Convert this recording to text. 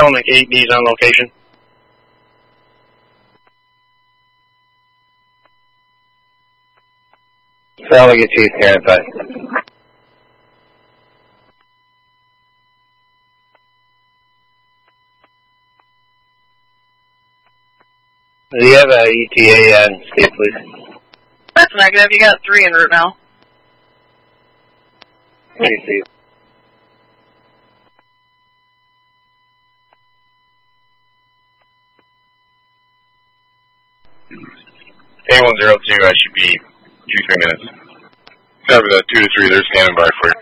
Only 8D's on location. Charlie, get Chief here inside. Do you have a ETA on Steve, please? That's negative. You got 3 en route now. Hey, Steve. A102, I should be 2-3 minutes. Cover that 2 to 3, they're standing by for you.